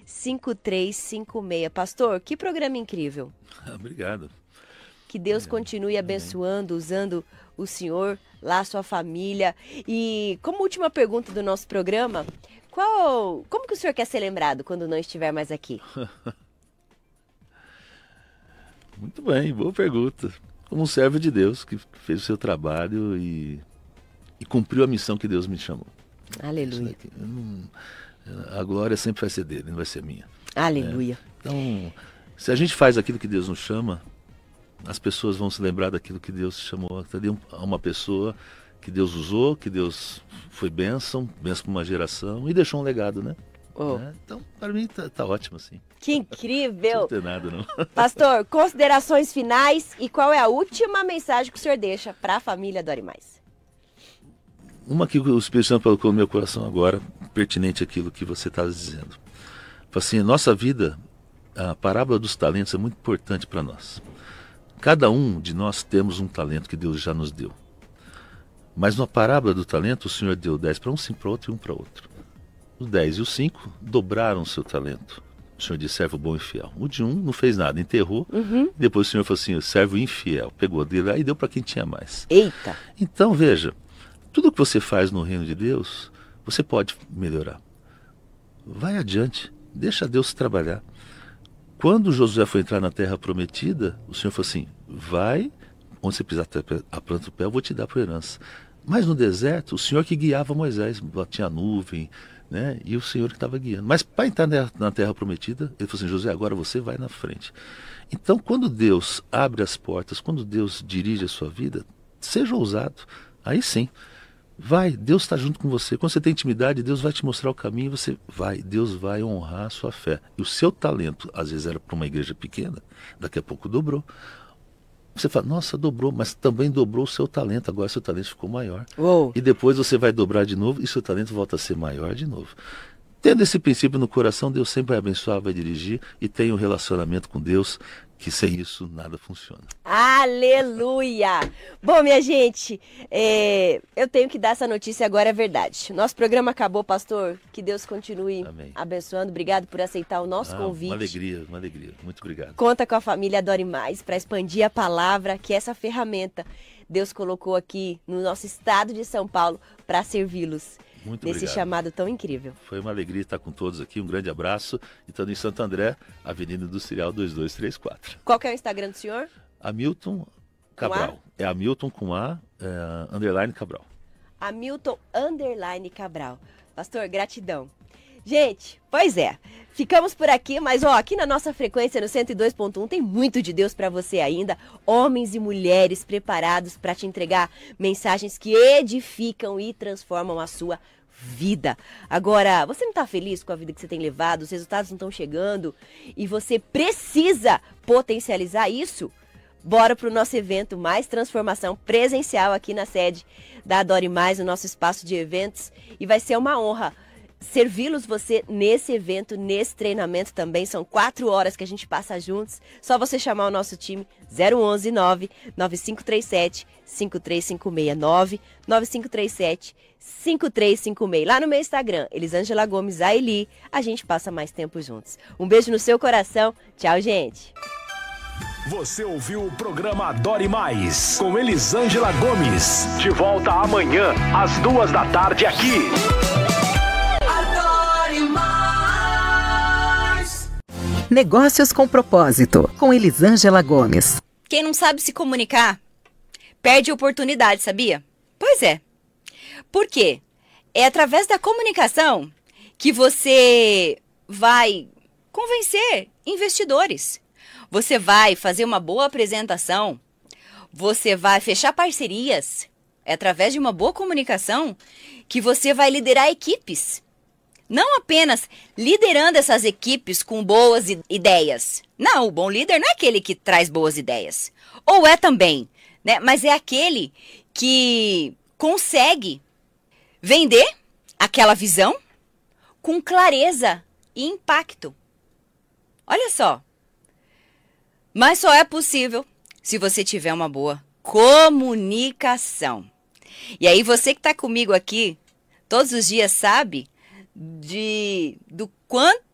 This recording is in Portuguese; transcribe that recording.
5356. Pastor, que programa incrível. Obrigado. Que Deus continue abençoando, usando o senhor, lá a sua família. E como última pergunta do nosso programa, como que o senhor quer ser lembrado quando não estiver mais aqui? Muito bem, boa pergunta. Como um servo de Deus que fez o seu trabalho e cumpriu a missão que Deus me chamou. Aleluia. A glória sempre vai ser dele, não vai ser minha. Aleluia. Então, se a gente faz aquilo que Deus nos chama, as pessoas vão se lembrar daquilo que Deus chamou. Uma pessoa que Deus usou, que Deus foi bênção para uma geração e deixou um legado, né? Então, para mim, tá ótimo, assim. Que incrível! Não tem nada, não. Pastor, considerações finais e qual é a última mensagem que o senhor deixa para a família Adore Mais? Uma que o Espírito Santo colocou no meu coração agora, pertinente àquilo que você estava dizendo. Assim, a nossa vida, a parábola dos talentos é muito importante para nós. Cada um de nós temos um talento que Deus já nos deu. Mas na parábola do talento, o Senhor deu 10 para um, 5 para outro e 1 para outro. Os 10 e os 5 dobraram o seu talento. O Senhor disse, servo bom e fiel. O de 1 não fez nada, enterrou. Depois o Senhor falou assim, servo infiel. Pegou dele lá e deu para quem tinha mais. Eita! Então, veja, tudo que você faz no reino de Deus, você pode melhorar. Vai adiante, deixa Deus trabalhar. Quando Josué foi entrar na terra prometida, o Senhor falou assim, vai, onde você pisar a planta do pé, eu vou te dar por herança. Mas no deserto, o Senhor que guiava Moisés, tinha nuvem, né? E o Senhor que estava guiando. Mas para entrar na terra prometida, ele falou assim, Josué, agora você vai na frente. Então, quando Deus abre as portas, quando Deus dirige a sua vida, seja ousado. Aí sim, vai, Deus está junto com você. Quando você tem intimidade, Deus vai te mostrar o caminho, você vai, Deus vai honrar a sua fé. E o seu talento, às vezes era para uma igreja pequena, daqui a pouco dobrou. Você fala, nossa, dobrou, mas também dobrou o seu talento, agora seu talento ficou maior. Uou. E depois você vai dobrar de novo e seu talento volta a ser maior de novo. Tendo esse princípio no coração, Deus sempre vai abençoar, vai dirigir e tem um relacionamento com Deus, que sem isso nada funciona. Aleluia! Bom, minha gente, eu tenho que dar essa notícia agora, é verdade. Nosso programa acabou, pastor. Que Deus continue abençoando. Obrigado por aceitar o nosso convite. Uma alegria. Muito obrigado. Conta com a família Adore Mais para expandir a palavra, que essa ferramenta Deus colocou aqui no nosso estado de São Paulo para servi-los. Muito nesse obrigado. chamado tão incrível. Foi uma alegria estar com todos aqui, um grande abraço. Estando em Santo André, Avenida Industrial 2234. Qual que é o Instagram do senhor? Hamilton Cabral. É Hamilton com A, underline Cabral. Hamilton underline Cabral. Pastor, gratidão. Gente, pois é, ficamos por aqui, mas aqui na nossa frequência no 102.1 tem muito de Deus para você ainda. Homens e mulheres preparados para te entregar mensagens que edificam e transformam a sua vida. Agora, você não está feliz com a vida que você tem levado, os resultados não estão chegando e você precisa potencializar isso? Bora para o nosso evento Mais Transformação presencial aqui na sede da Adore Mais, no nosso espaço de eventos, e vai ser uma honra servi-los você nesse evento, nesse treinamento também. São 4 horas que a gente passa juntos. Só você chamar o nosso time 011 99537 5356 9537 5356. Lá no meu Instagram, Elisângela Gomes Aili, a gente passa mais tempo juntos. Um beijo no seu coração. Tchau, gente. Você ouviu o programa Adore Mais, com Elisângela Gomes. De volta amanhã, às 14h aqui. Negócios com Propósito, com Elisângela Gomes. Quem não sabe se comunicar, perde oportunidade, sabia? Pois é. Por quê? É através da comunicação que você vai convencer investidores. Você vai fazer uma boa apresentação. Você vai fechar parcerias. É através de uma boa comunicação que você vai liderar equipes. Não apenas liderando essas equipes com boas ideias. Não, o bom líder não é aquele que traz boas ideias. Ou é também, né? Mas é aquele que consegue vender aquela visão com clareza e impacto. Olha só. Mas só é possível se você tiver uma boa comunicação. E aí você que está comigo aqui todos os dias sabe do quanto